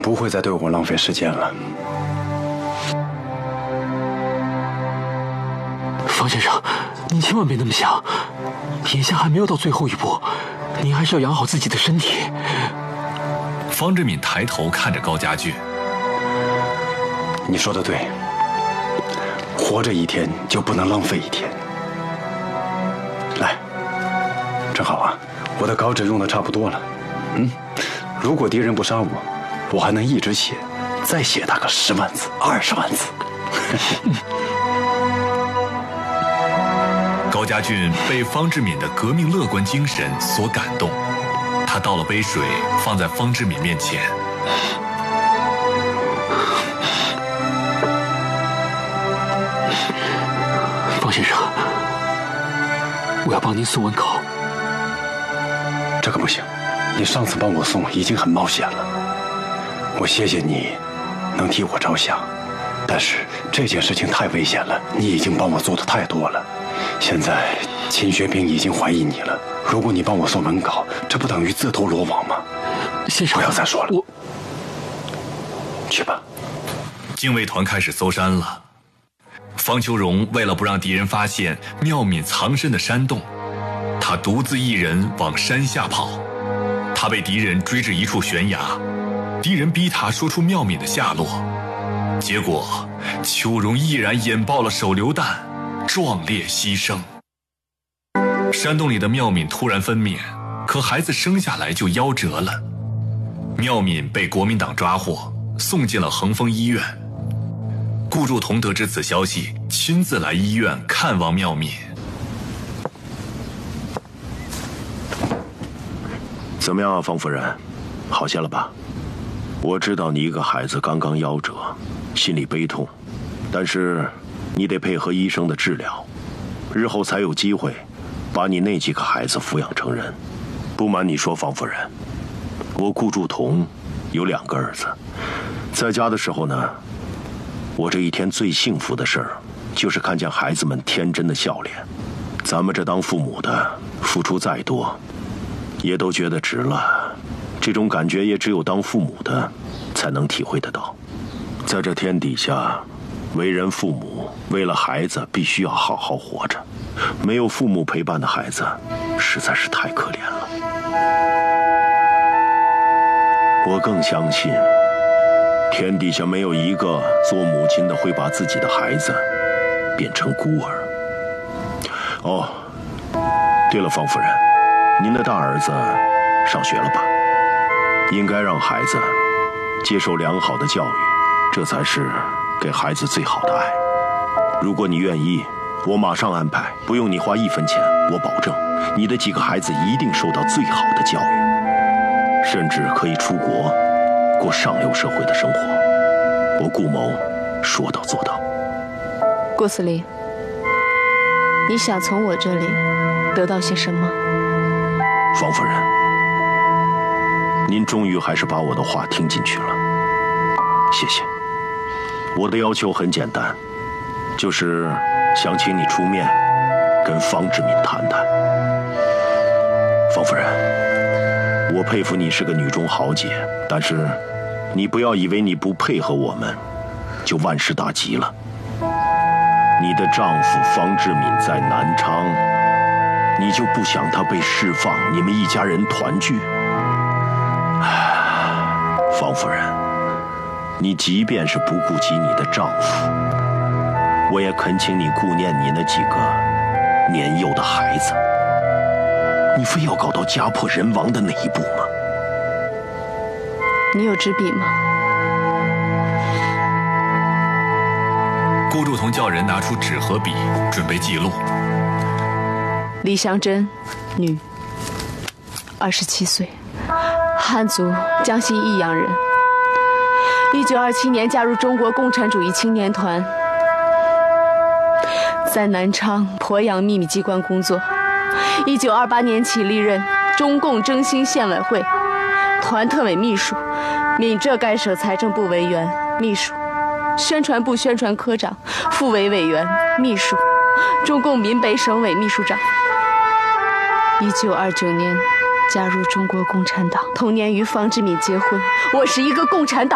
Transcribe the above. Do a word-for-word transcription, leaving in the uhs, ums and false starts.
不会再对我浪费时间了。 方先生，您千万别那么想，眼下还没有到最后一步，您还是要养好自己的身体。 方志敏抬头看着高家俊， 你说的对，活着一天就不能浪费一天。来，正好啊，我的稿纸用的差不多了。嗯，如果敌人不杀我，我还能一直写，再写他个十万字、二十万字。 高家俊被方志敏的革命乐观精神所感动，他倒了杯水放在方志敏面前。 方先生，我要帮您送完稿。 这个不行，你上次帮我送已经很冒险了。我谢谢你能替我着想，但是这件事情太危险了，你已经帮我做的太多了。现在秦学兵已经怀疑你了，如果你帮我送文稿，这不等于自投罗网吗？ 先生， 不要再说了， 我去吧。 警卫团开始搜山了。方秋荣为了不让敌人发现妙敏藏身的山洞，他独自一人往山下跑。他被敌人追至一处悬崖，敌人逼他说出妙敏的下落，结果秋荣毅然引爆了手榴弹，壮烈牺牲。山洞里的妙敏突然分娩，可孩子生下来就夭折了。妙敏被国民党抓获，送进了恒丰医院。顾祝同得知此消息，亲自来医院看望妙敏。 怎么样啊，方夫人，好些了吧？我知道你一个孩子刚刚夭折，心里悲痛，但是你得配合医生的治疗，日后才有机会把你那几个孩子抚养成人。不瞒你说，方夫人，我顾祝同有两个儿子，在家的时候呢，我这一天最幸福的事儿，就是看见孩子们天真的笑脸。咱们这当父母的，付出再多，也都觉得值了。这种感觉也只有当父母的才能体会得到。在这天底下，为人父母，为了孩子必须要好好活着。没有父母陪伴的孩子，实在是太可怜了。我更相信，天底下没有一个做母亲的会把自己的孩子变成孤儿。哦，对了，方夫人，您的大儿子上学了吧？应该让孩子接受良好的教育，这才是给孩子最好的爱。如果你愿意，我马上安排，不用你花一分钱，我保证你的几个孩子一定受到最好的教育，甚至可以出国过上流社会的生活。我顾谋说到做到。 顾司令，你想从我这里得到些什么？ 方夫人，您终于还是把我的话听进去了，谢谢。我的要求很简单，就是想请你出面跟方志敏谈谈。方夫人，我佩服你是个女中豪杰，但是你不要以为你不配合我们就万事大吉了。你的丈夫方志敏在南昌，你就不想他被释放，你们一家人团聚？方夫人，你即便是不顾及你的丈夫，我也恳请你顾念你那几个年幼的孩子。你非要搞到家破人亡的那一步吗？ 你有支笔吗？ 顾祝同叫人拿出纸和笔，准备记录。 李香珍，女，二十七岁，汉族，江西益阳人。一九二七年加入中国共产主义青年团，在南昌鄱阳秘密机关工作。一九二八年起历任中共征兴县委会团特委秘书、闽浙赣省财政部委员、秘书、宣传部宣传科长、副委委员、秘书、中共闽北省委秘书长。一九二九年加入中国共产党，同年与方志敏结婚。我是一个共产党